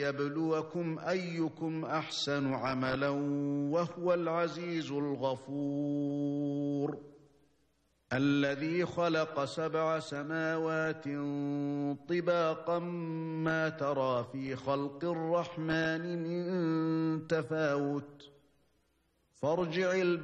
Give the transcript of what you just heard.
ليبلوكم أيكم أحسن عملا وهو العزيز الغفور الذي خلق 7 سماوات طباقا ما ترى في خلق الرحمن من تفاوت فارجع